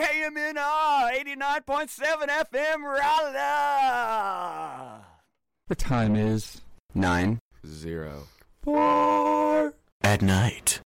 KMNR 89.7 FM Raleigh. The time is 9:04 4 at night.